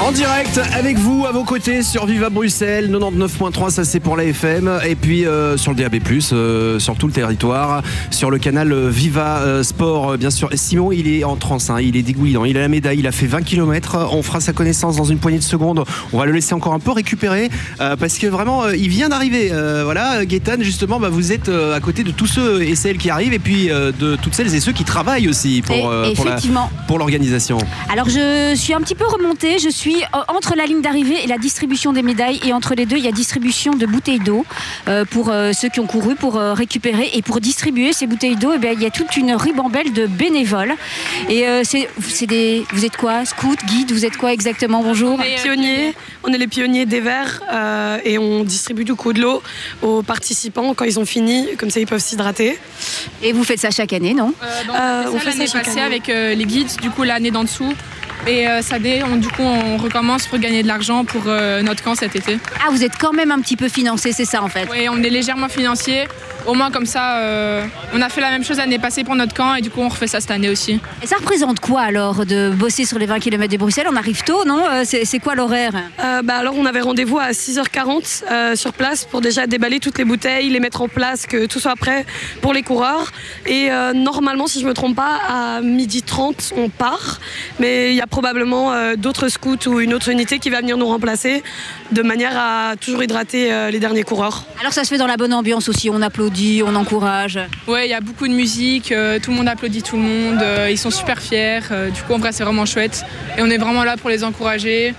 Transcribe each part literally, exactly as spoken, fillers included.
En direct avec vous, à vos côtés sur Viva Bruxelles, quatre-vingt-dix-neuf point trois, ça c'est pour la F M. Et puis euh, sur le D A B plus, euh, sur tout le territoire, sur le canal Viva euh, Sport, bien sûr. Simon, il est en transe, hein, il est dégoulinant, il a la médaille, il a fait vingt kilomètres. On fera sa connaissance dans une poignée de secondes. On va le laisser encore un peu récupérer euh, parce que vraiment, euh, il vient d'arriver. Euh, voilà, Gaëtan, justement, bah, vous êtes euh, à côté de tous ceux et celles qui arrivent et puis euh, de toutes celles et ceux qui travaillent aussi pour, euh, pour, la, pour l'organisation. Alors je suis un petit peu remontée, je suis entre la ligne d'arrivée et la distribution des médailles, et entre les deux il y a distribution de bouteilles d'eau euh, pour euh, ceux qui ont couru, pour euh, récupérer et pour distribuer ces bouteilles d'eau. Et bien, il y a toute une ribambelle de bénévoles et euh, c'est, c'est des, vous êtes quoi, scout, guide, vous êtes quoi exactement? Bonjour. On est pionniers, on est les pionniers des verres euh, et on distribue du coup de l'eau aux participants quand ils ont fini, comme ça ils peuvent s'hydrater. Et vous faites ça chaque année, non? euh, donc, euh, On fait ça l'année passée avec euh, les guides, du coup l'année d'en dessous. Et euh, ça dé, on, du coup, on recommence pour gagner de l'argent pour euh, notre camp cet été. Ah, vous êtes quand même un petit peu financé, c'est ça en fait? Oui, on est légèrement financier. Au moins comme ça, euh, on a fait la même chose l'année passée pour notre camp et du coup on refait ça cette année aussi. Et ça représente quoi alors de bosser sur les vingt kilomètres de Bruxelles? On arrive tôt, non? C'est, c'est quoi l'horaire? euh, bah Alors on avait rendez-vous à six heures quarante euh, sur place pour déjà déballer toutes les bouteilles, les mettre en place, que tout soit prêt pour les coureurs. Et euh, normalement, si je ne me trompe pas, à midi trente on part. Mais il y a probablement euh, d'autres scouts ou une autre unité qui va venir nous remplacer de manière à toujours hydrater euh, les derniers coureurs. Alors ça se fait dans la bonne ambiance aussi, on applaudit, on encourage. Ouais, il y a beaucoup de musique, euh, tout le monde applaudit tout le monde, euh, ils sont super fiers, euh, du coup en vrai c'est vraiment chouette et on est vraiment là pour les encourager.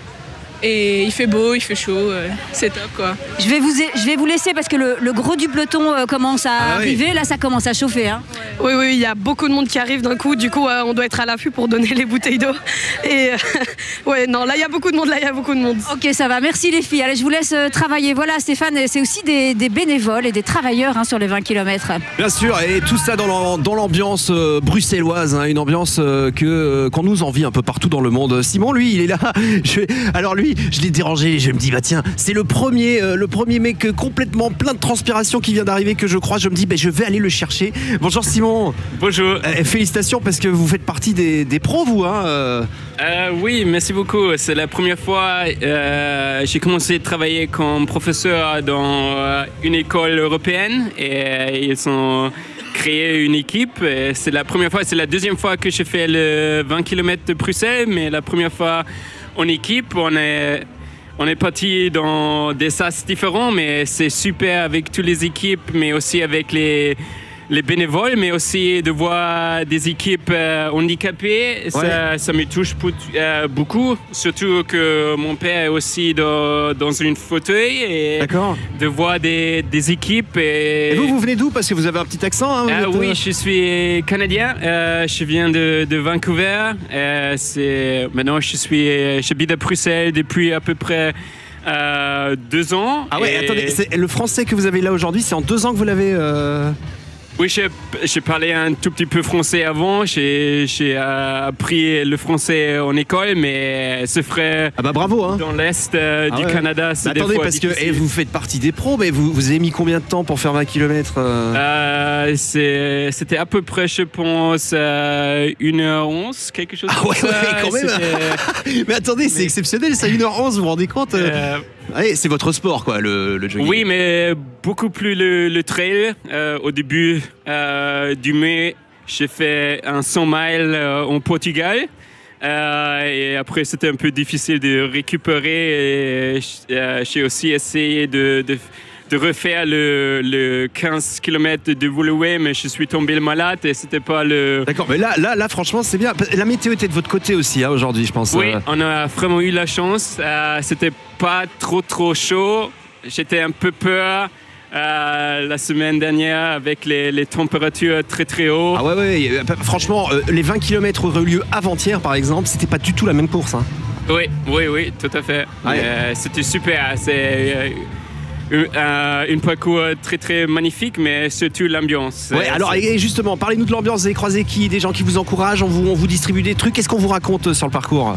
Et il fait beau, il fait chaud, euh, c'est top quoi. Je vais vous, je vais vous laisser parce que le, le gros du peloton euh, commence à ah, arriver, oui. Là ça commence à chauffer. Hein. Ouais. Oui, oui, il y a beaucoup de monde qui arrive d'un coup, du coup euh, on doit être à l'affût pour donner les bouteilles d'eau. Et euh, ouais, non, là il y a beaucoup de monde, là il y a beaucoup de monde. Ok, ça va, merci les filles. Allez, je vous laisse euh, travailler. Voilà Stéphane, c'est aussi des, des bénévoles et des travailleurs hein, sur les vingt kilomètres. Bien sûr, et tout ça dans, dans l'ambiance euh, bruxelloise, hein, une ambiance euh, que, euh, qu'on nous envie un peu partout dans le monde. Simon, lui, il est là. Je, alors lui, je l'ai dérangé, je me dis bah tiens, c'est le premier euh, le premier mec euh, complètement plein de transpiration qui vient d'arriver que je crois, je me dis bah, je vais aller le chercher. Bonjour Simon. Bonjour. Euh, félicitations parce que vous faites partie des, des pros vous hein. Euh... Euh, oui, merci beaucoup. C'est la première fois euh, j'ai commencé à travailler comme professeur dans euh, une école européenne et euh, ils ont créé une équipe. Et c'est la première fois, c'est la deuxième fois que je fais le vingt kilomètres de Bruxelles, mais la première fois en équipe, on est On est parti dans des sas différents, mais c'est super avec toutes les équipes, mais aussi avec les, les bénévoles, mais aussi de voir des équipes euh, handicapées. Ouais. Ça, ça me touche euh, beaucoup, surtout que mon père est aussi dans, dans une fauteuil. Et D'accord. De voir des, des équipes. Et... et vous, vous venez d'où? Parce que vous avez un petit accent. Hein, euh, êtes... Oui, je suis canadien. Euh, je viens de, de Vancouver. Euh, c'est... Maintenant, je suis, j'habite à Bruxelles depuis à peu près euh, deux ans. Ah ouais, et... attendez, c'est, le français que vous avez là aujourd'hui, c'est en deux ans que vous l'avez... Euh... Oui, j'ai, j'ai parlé un tout petit peu français avant. J'ai, j'ai euh, appris le français en école, mais c'est vrai. Ah bah bravo hein. Dans l'est euh, ah du ouais. Canada, c'est bah des attendez, fois parce difficile. que et vous faites partie des pros, mais vous, vous avez mis combien de temps pour faire vingt kilomètres euh... Euh, c'est, C'était à peu près, je pense, euh, une heure onze, quelque chose ah comme ouais, ça. Ouais, quand même. Mais attendez, c'est mais... exceptionnel, ça, une heure onze, vous vous rendez compte euh... Allez, c'est votre sport, quoi, le, le jogging. Oui, mais beaucoup plus le, le trail. Euh, au début euh, du mai, j'ai fait un cent miles euh, en Portugal. Euh, et après, c'était un peu difficile de récupérer. Et, euh, j'ai aussi essayé de, de, de refaire le, le quinze kilomètres de Woluwe, mais je suis tombé malade et c'était pas le... D'accord, mais là, là, là franchement, c'est bien. La météo était de votre côté aussi, hein, aujourd'hui, je pense. Oui, on a vraiment eu la chance. Euh, c'était pas trop, trop chaud. J'étais un peu peur euh, la semaine dernière avec les, les températures très, très hautes. Ah ouais, ouais, franchement, euh, les vingt kilomètres auraient eu lieu avant-hier, par exemple, c'était pas du tout la même course. Hein. Oui, oui, oui, tout à fait. Ouais. Euh, c'était super. C'est... Euh, Euh, un parcours très très magnifique, mais surtout l'ambiance. Ouais, alors et justement, parlez-nous de l'ambiance. Vous avez croisé qui? Des gens qui vous encouragent, on vous, on vous distribue des trucs. Qu'est-ce qu'on vous raconte sur le parcours?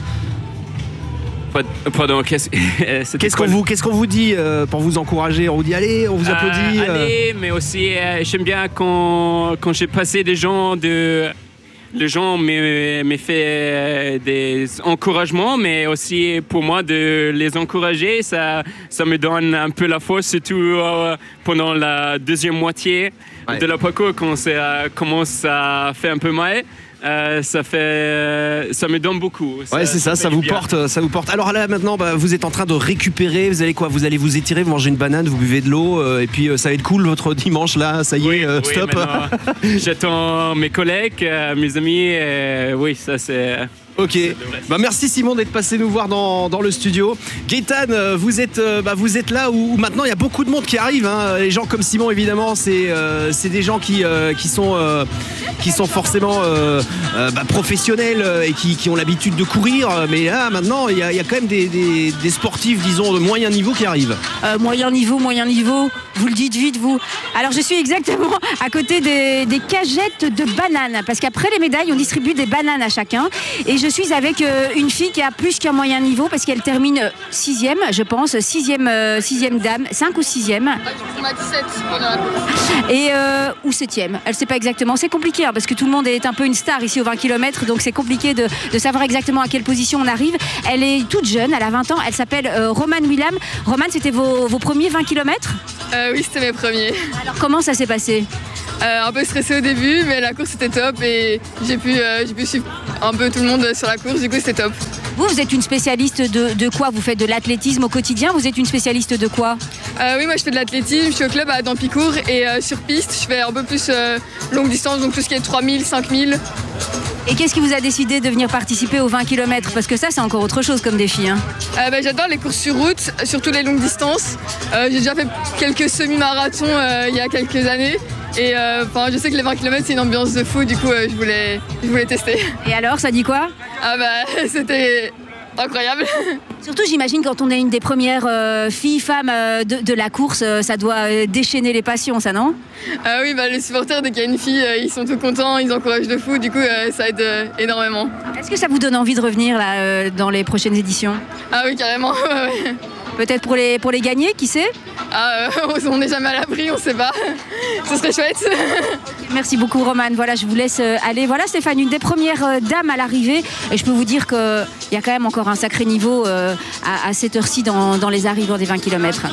Pardon, qu'est-ce, qu'est-ce, qu'on vous, qu'est-ce qu'on vous dit euh, pour vous encourager? On vous dit allez, on vous applaudit euh, Allez, euh... mais aussi euh, j'aime bien quand, quand j'ai passé des gens de... les gens me, me font des encouragements, mais aussi pour moi de les encourager, ça, ça me donne un peu la force, surtout euh, pendant la deuxième moitié ouais. de la parcours, quand ça commence à faire un peu mal. Euh, ça fait, ça me donne beaucoup. Ça, ouais, c'est ça, ça, ça vous bien. porte, ça vous porte. Alors là, maintenant, bah, vous êtes en train de récupérer. Vous allez quoi? Vous allez vous étirer, vous mangez une banane, vous buvez de l'eau, euh, et puis euh, ça va être cool votre dimanche là. Ça y oui, est, euh, oui, stop. J'attends mes collègues, euh, mes amis. Et, oui, ça c'est. Ok, bah merci Simon d'être passé nous voir dans, dans le studio. Gaëtan, vous êtes, bah vous êtes là où, où maintenant il y a beaucoup de monde qui arrive. Hein. Les gens comme Simon, évidemment, c'est euh, des gens qui, euh, qui, sont, euh, qui sont forcément euh, euh, bah, professionnels et qui, qui ont l'habitude de courir. Mais là, maintenant, il y, y a quand même des, des, des sportifs, disons, de moyen niveau qui arrivent. Euh, moyen niveau, moyen niveau, vous le dites vite, vous. Alors, je suis exactement à côté des, des cagettes de bananes. Parce qu'après les médailles, on distribue des bananes à chacun. Et je suis avec euh, une fille qui a plus qu'un moyen niveau parce qu'elle termine euh, sixième, je pense, sixième, euh, sixième dame, cinq ou sixième. On a dix-sept pendant la course. Et euh, ou septième, elle ne sait pas exactement. C'est compliqué hein, parce que tout le monde est un peu une star ici au vingt kilomètres, donc c'est compliqué de, de savoir exactement à quelle position on arrive. Elle est toute jeune, elle a vingt ans, elle s'appelle euh, Romane Willam. Romane, c'était vos, vos premiers vingt kilomètres? euh, Oui, c'était mes premiers. Alors comment ça s'est passé? Euh, un peu stressé au début, mais la course était top et j'ai pu, euh, j'ai pu suivre un peu tout le monde sur la course, du coup c'était top. Vous, vous êtes une spécialiste de, de quoi? Vous faites de l'athlétisme au quotidien? Vous êtes une spécialiste de quoi? euh, Oui, moi je fais de l'athlétisme, je suis au club à Dampicourt et euh, sur piste, je fais un peu plus euh, longue distance, donc tout ce qui est trois mille, cinq mille. Et qu'est-ce qui vous a décidé de venir participer aux vingt kilomètres? Parce que ça, c'est encore autre chose comme défi. Hein. Euh, bah, j'adore les courses sur route, surtout les longues distances. Euh, j'ai déjà fait quelques semi-marathons euh, il y a quelques années. Et euh, je sais que les vingt kilomètres, c'est une ambiance de fou, du coup, euh, je, voulais, je voulais tester. Et alors, ça dit quoi? Ah bah, c'était incroyable. Surtout, j'imagine, quand on est une des premières euh, filles, femmes euh, de, de la course, euh, ça doit euh, déchaîner les passions, ça, non? Ah oui, bah, les supporters, dès qu'il y a une fille, euh, ils sont tout contents, ils encouragent de fou, du coup, euh, ça aide euh, énormément. Est-ce que ça vous donne envie de revenir là, euh, dans les prochaines éditions? Ah oui, carrément, ouais. Peut-être pour les, pour les gagner, qui sait? Ah, euh, on n'est jamais à l'abri, on sait pas. Ce serait chouette. Merci beaucoup, Romane. Voilà, je vous laisse aller. Voilà, Stéphane, une des premières dames à l'arrivée. Et je peux vous dire qu'il y a quand même encore un sacré niveau euh, à, à cette heure-ci dans, dans les arrivants des vingt kilomètres.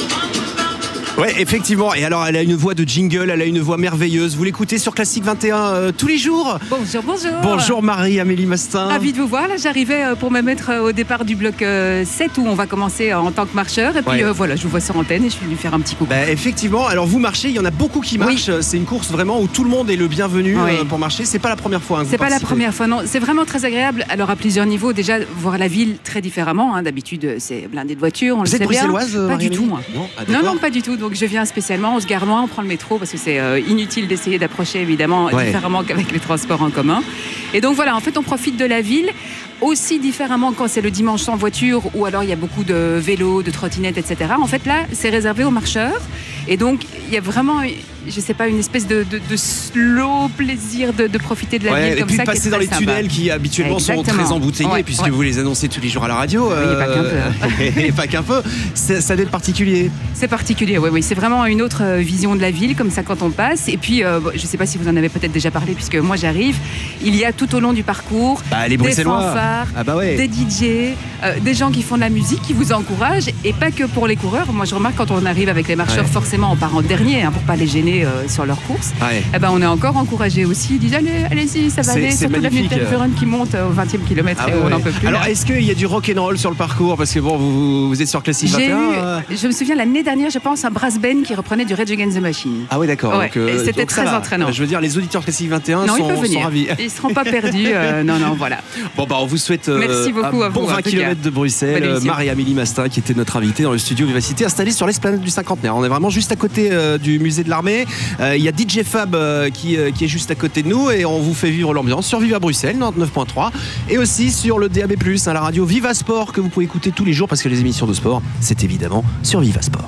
Ouais, effectivement. Et alors, elle a une voix de jingle, elle a une voix merveilleuse. Vous l'écoutez sur Classique vingt et un euh, tous les jours. Bonjour, bonjour. Bonjour Marie-Amélie Mastin. Ravie de vous voir. Là, j'arrivais euh, pour me mettre euh, au départ du bloc euh, sept où on va commencer euh, en tant que marcheur. Et puis ouais. euh, voilà, je vous vois sur antenne et je suis venue faire un petit coucou. Bah, effectivement. Alors, vous marchez, il y en a beaucoup qui marchent. Oui. C'est une course vraiment où tout le monde est le bienvenu oui. euh, pour marcher. C'est pas la première fois. Hein, c'est pas la première fois, non. C'est vraiment très agréable. Alors, à plusieurs niveaux, déjà, voir la ville très différemment. Hein. D'habitude, c'est blindé de voitures. On vous le êtes sait bien. bruxelloise? Pas du tout, moi. Non, ah, non, non, pas du tout. Donc, je viens spécialement. On se gare loin, on prend le métro parce que c'est euh, inutile d'essayer d'approcher évidemment ouais. différemment qu'avec les transports en commun. Et donc voilà, en fait, on profite de la ville aussi différemment quand c'est le dimanche sans voiture ou alors il y a beaucoup de vélos, de trottinettes, et cetera. En fait, là, c'est réservé aux marcheurs. Et donc, il y a vraiment, je sais pas, une espèce de, de, de slow plaisir de, de profiter de la ouais, ville comme ça. Et puis ça, de passer dans les sympa. tunnels qui habituellement Exactement. sont très embouteillés ouais, puisque ouais. vous les annoncez tous les jours à la radio. Oui, euh, pas qu'un peu. Et pas qu'un peu. Ça, ça doit être particulier. C'est particulier, oui, oui. C'est vraiment une autre vision de la ville comme ça quand on passe. Et puis, euh, je sais pas si vous en avez peut-être déjà parlé puisque moi j'arrive. Il y a tout au long du parcours bah, les des fanfares, ah bah ouais. des D J, euh, des gens qui font de la musique, qui vous encouragent et pas que pour les coureurs. Moi, je remarque quand on arrive avec les marcheurs, ouais. forcément, on part en dernier hein, pour pas les gêner euh, sur leur course. Ouais. Eh ben, on est encore encouragé aussi. Ils disent allez, allez-y, ça va aller. Surtout l'avenue de Telferon qui monte au vingtième kilomètre ah, et ouais. on n'en peut plus. Alors, est-ce qu'il y a du rock'n'roll sur le parcours? Parce que bon, vous, vous êtes sur Classique vingt et un. Eu, euh... Je me souviens l'année dernière, je pense, un brass band qui reprenait du Rage Against the Machine. Ah oui, d'accord. Ouais. Euh, C'était très entraînant. Je veux dire, les auditeurs Classique vingt et un non, sont, ils peuvent venir. Sont ravis. Ils ne seront pas perdus. Euh, non, non, voilà. Bon, bah, on vous souhaite euh, Merci beaucoup un à vous, bon vingt kilomètres de Bruxelles. Euh, Marie-Amélie Mastin, qui était notre invitée dans le studio Vivacité, installé sur l'esplanade du cinquantenaire. On est vraiment juste à côté euh, du musée de l'armée. Il euh, y a D J Fab euh, qui, euh, qui est juste à côté de nous et on vous fait vivre l'ambiance sur Viva Bruxelles, quatre-vingt-neuf point trois, et aussi sur le D A B plus, hein, la radio Viva Sport que vous pouvez écouter tous les jours parce que les émissions de sport, c'est évidemment sur Viva Sport.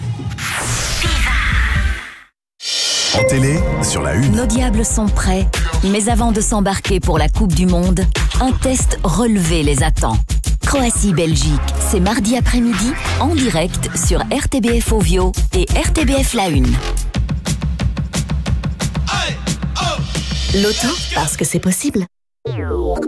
En télé, sur la une. Nos diables sont prêts, mais avant de s'embarquer pour la Coupe du Monde, un test relevé les attend. Croatie-Belgique, c'est mardi après-midi, en direct sur R T B F Ovio et R T B F La Une. Loto, parce que c'est possible.